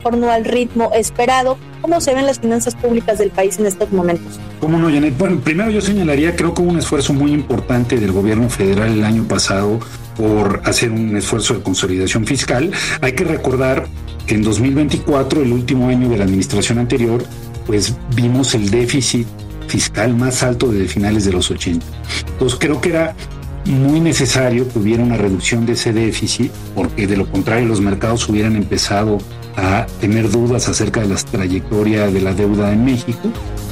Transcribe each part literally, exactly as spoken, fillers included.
mejor no al ritmo esperado. ¿Cómo se ven las finanzas públicas del país en estos momentos? ¿Cómo no, Janet? Bueno, primero yo señalaría, creo que hubo un esfuerzo muy importante del gobierno federal el año pasado por hacer un esfuerzo de consolidación fiscal. Hay que recordar que en dos mil veinticuatro, el último año de la administración anterior, pues vimos el déficit fiscal más alto desde finales de los ochenta. Entonces creo que era muy necesario que hubiera una reducción de ese déficit, porque de lo contrario los mercados hubieran empezado a tener dudas acerca de la trayectoria de la deuda en México.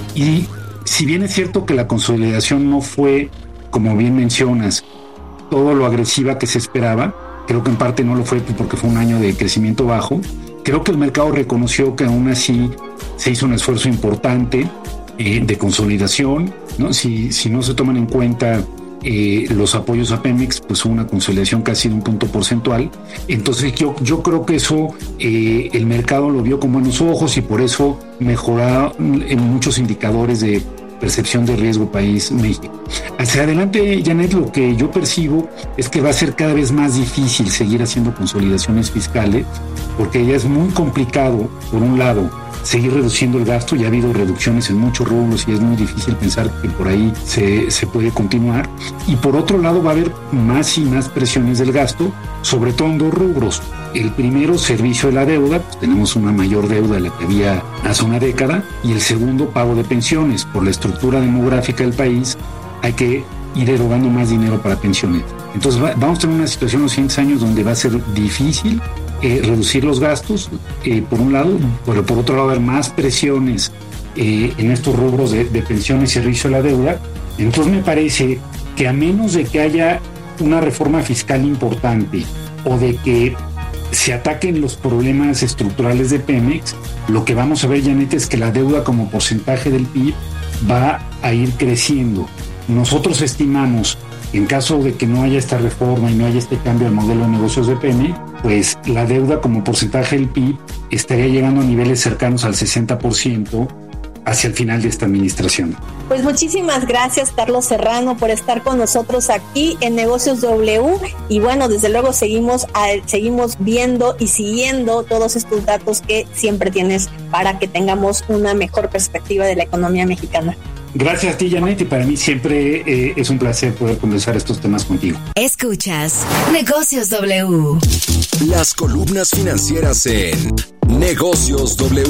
Y si bien es cierto que la consolidación no fue, como bien mencionas, todo lo agresiva que se esperaba, creo que en parte no lo fue porque fue un año de crecimiento bajo, creo que el mercado reconoció que aún así se hizo un esfuerzo importante eh, de consolidación, ¿no? Si, si no se toman en cuenta Eh, los apoyos a Pemex, pues hubo una consolidación casi de un punto porcentual. Entonces yo, yo creo que eso eh, el mercado lo vio con buenos ojos y por eso mejoró en muchos indicadores de percepción de riesgo país México. Hacia adelante, Janet, lo que yo percibo es que va a ser cada vez más difícil seguir haciendo consolidaciones fiscales, porque ya es muy complicado, por un lado, seguir reduciendo el gasto. Ya ha habido reducciones en muchos rubros y es muy difícil pensar que por ahí se, se puede continuar. Y por otro lado va a haber más y más presiones del gasto, sobre todo en dos rubros. El primero, servicio de la deuda, pues tenemos una mayor deuda de la que había hace una década. Y el segundo, pago de pensiones. Por la estructura demográfica del país hay que ir erogando más dinero para pensiones. Entonces va, vamos a tener una situación en los siguientes años donde va a ser difícil Eh, reducir los gastos, eh, por un lado, pero por otro lado haber más presiones eh, en estos rubros de, de pensiones y servicio a la deuda. Entonces me parece que a menos de que haya una reforma fiscal importante o de que se ataquen los problemas estructurales de Pemex, lo que vamos a ver, Janet, es que la deuda como porcentaje del P I B va a ir creciendo. Nosotros estimamos, en caso de que no haya esta reforma y no haya este cambio al modelo de negocios de Pemex, pues la deuda como porcentaje del P I B estaría llegando a niveles cercanos al sesenta por ciento hacia el final de esta administración. Pues muchísimas gracias, Carlos Serrano, por estar con nosotros aquí en Negocios W. Y bueno, desde luego seguimos, seguimos viendo y siguiendo todos estos datos que siempre tienes para que tengamos una mejor perspectiva de la economía mexicana. Gracias a ti, Janet, y para mí siempre eh, es un placer poder conversar estos temas contigo. Escuchas Negocios W. Las columnas financieras en Negocios W.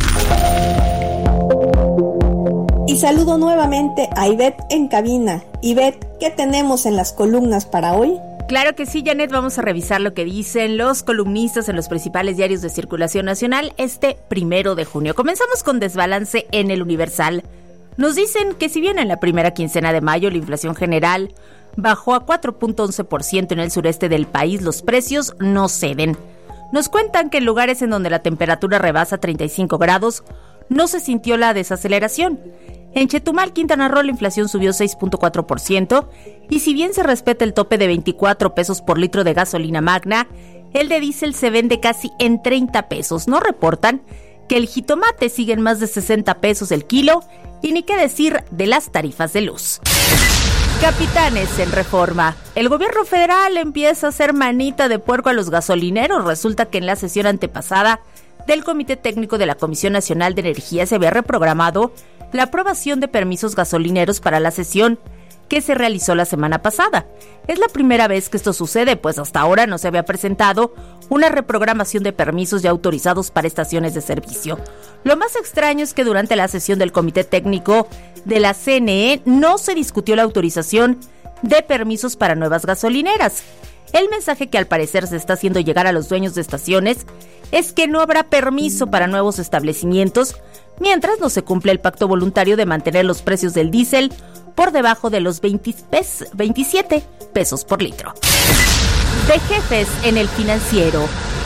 Y saludo nuevamente a Ivette en cabina. Ivette, ¿qué tenemos en las columnas para hoy? Claro que sí, Janet, vamos a revisar lo que dicen los columnistas en los principales diarios de circulación nacional este primero de junio. Comenzamos con desbalance en El Universal. Nos dicen que si bien en la primera quincena de mayo la inflación general bajó a cuatro punto once por ciento en el sureste del país, los precios no ceden. Nos cuentan que en lugares en donde la temperatura rebasa treinta y cinco grados, no se sintió la desaceleración. En Chetumal, Quintana Roo, la inflación subió seis punto cuatro por ciento y si bien se respeta el tope de veinticuatro pesos por litro de gasolina magna, el de diésel se vende casi en treinta pesos. No reportan que el jitomate sigue en más de sesenta pesos el kilo y ni qué decir de las tarifas de luz. Capitanes en Reforma. El gobierno federal empieza a hacer manita de puerco a los gasolineros. Resulta que en la sesión antepasada del Comité Técnico de la Comisión Nacional de Energía se había reprogramado la aprobación de permisos gasolineros para la sesión que se realizó la semana pasada. Es la primera vez que esto sucede, pues hasta ahora no se había presentado una reprogramación de permisos ya autorizados para estaciones de servicio. Lo más extraño es que durante la sesión del Comité Técnico de la C N E no se discutió la autorización de permisos para nuevas gasolineras. El mensaje que al parecer se está haciendo llegar a los dueños de estaciones es que no habrá permiso para nuevos establecimientos mientras no se cumple el pacto voluntario de mantener los precios del diésel por debajo de los veinte pes, veintisiete pesos por litro. De jefes en El Financiero.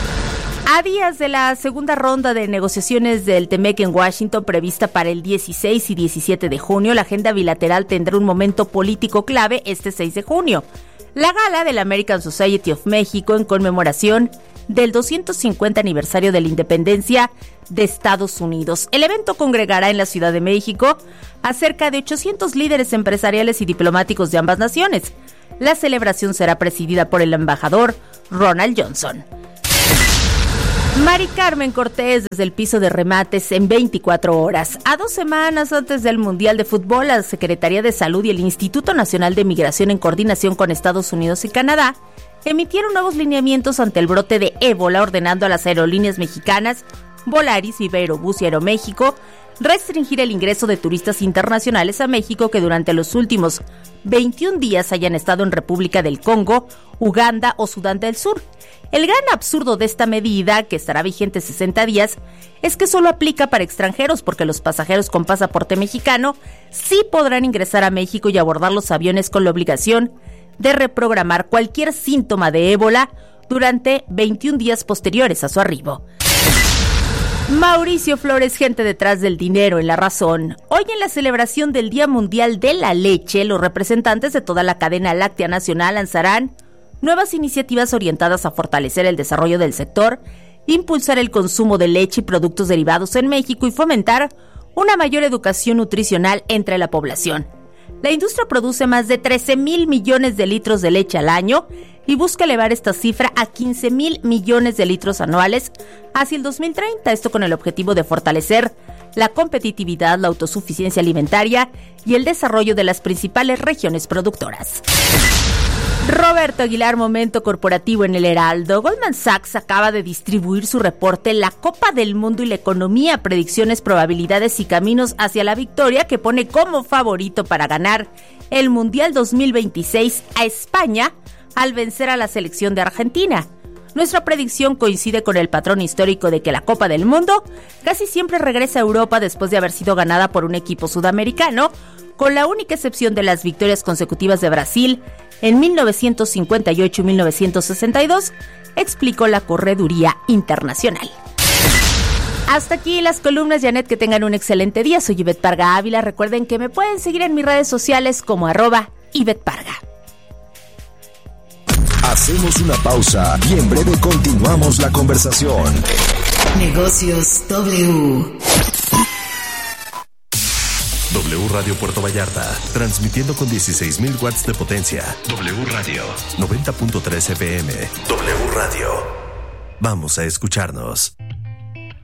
A días de la segunda ronda de negociaciones del TEMEC en Washington prevista para el dieciséis y diecisiete de junio, la agenda bilateral tendrá un momento político clave este seis de junio. La gala del American Society of México en conmemoración del doscientos cincuenta aniversario de la independencia de Estados Unidos. El evento congregará en la Ciudad de México a cerca de ochocientos líderes empresariales y diplomáticos de ambas naciones. La celebración será presidida por el embajador Ronald Johnson. Mari Carmen Cortés desde el piso de remates en veinticuatro horas. A dos semanas antes del Mundial de Fútbol, la Secretaría de Salud y el Instituto Nacional de Migración, en coordinación con Estados Unidos y Canadá, emitieron nuevos lineamientos ante el brote de ébola, ordenando a las aerolíneas mexicanas Volaris, Viva Aerobús y Aeroméxico restringir el ingreso de turistas internacionales a México que durante los últimos veintiún días hayan estado en República del Congo, Uganda o Sudán del Sur. El gran absurdo de esta medida, que estará vigente sesenta días, es que solo aplica para extranjeros, porque los pasajeros con pasaporte mexicano sí podrán ingresar a México y abordar los aviones con la obligación de reprogramar cualquier síntoma de ébola durante veintiún días posteriores a su arribo. Mauricio Flores, gente detrás del dinero en La Razón. Hoy, en la celebración del Día Mundial de la Leche, los representantes de toda la cadena láctea nacional lanzarán nuevas iniciativas orientadas a fortalecer el desarrollo del sector, impulsar el consumo de leche y productos derivados en México y fomentar una mayor educación nutricional entre la población. La industria produce más de trece mil millones de litros de leche al año y busca elevar esta cifra a quince mil millones de litros anuales hacia el dos mil treinta, esto con el objetivo de fortalecer la competitividad, la autosuficiencia alimentaria y el desarrollo de las principales regiones productoras. Roberto Aguilar, momento corporativo en el Heraldo. Goldman Sachs acaba de distribuir su reporte La Copa del Mundo y la Economía, predicciones, probabilidades y caminos hacia la victoria, que pone como favorito para ganar el Mundial dos mil veintiséis a España al vencer a la selección de Argentina. Nuestra predicción coincide con el patrón histórico de que la Copa del Mundo casi siempre regresa a Europa después de haber sido ganada por un equipo sudamericano, con la única excepción de las victorias consecutivas de Brasil en mil novecientos cincuenta y ocho y mil novecientos sesenta y dos, explicó la Correduría Internacional. Hasta aquí las columnas, Janet, que tengan un excelente día. Soy Ivette Parga Ávila. Recuerden que me pueden seguir en mis redes sociales como arroba Ivette Parga. Hacemos una pausa y en breve continuamos la conversación. Negocios W. W Radio Puerto Vallarta, transmitiendo con dieciséis mil watts de potencia. W Radio, noventa punto tres F M. W Radio. Vamos a escucharnos.